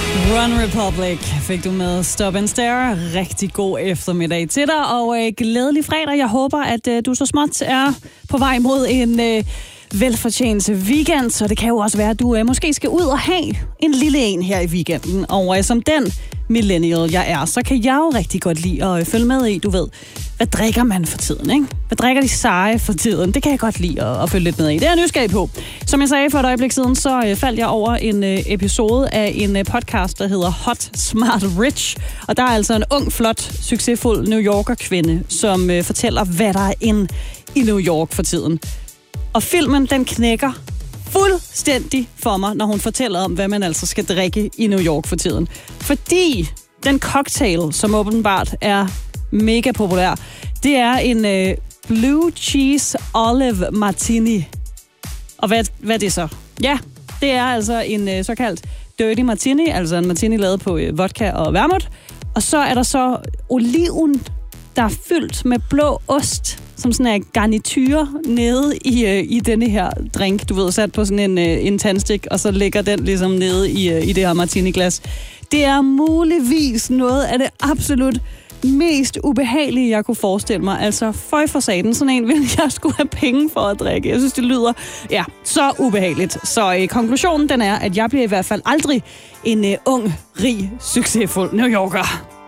One Republic fik du med Stop and Stare. Rigtig god eftermiddag til dig, og glædelig fredag. Jeg håber, at du så småt er på vej mod en velfortjent weekend, så det kan jo også være, at du måske skal ud og have en lille en her i weekenden. Og som den millennial, jeg er, så kan jeg jo rigtig godt lide at følge med i, du ved, hvad drikker man for tiden, ikke? Hvad drikker de seje for tiden? Det kan jeg godt lide at følge lidt med i. Det er jeg nysgerrig på. Som jeg sagde for et øjeblik siden, så faldt jeg over en episode af en podcast, der hedder Hot, Smart, Rich. Og der er altså en ung, flot, succesfuld New Yorker-kvinde, som fortæller, hvad der er inde i New York for tiden. Og filmen, den knækker fuldstændig for mig, når hun fortæller om, hvad man altså skal drikke i New York for tiden. Fordi den cocktail, som åbenbart er mega populær, det er en blue cheese olive martini. Og hvad er det så? Ja, det er altså en såkaldt dirty martini, altså en martini lavet på vodka og vermouth. Og så er der så oliven, der er fyldt med blå ost, som sådan en garniture nede i denne her drink. Du ved, sat på sådan en tandstik, og så ligger den ligesom nede i det her martini-glas. Det er muligvis noget af det absolut mest ubehagelige, jeg kunne forestille mig. Altså, føj for satan, sådan en vil jeg skulle have penge for at drikke. Jeg synes, det lyder, så ubehageligt. Så konklusionen, den er, at jeg bliver i hvert fald aldrig en ung, rig, succesfuld New Yorker.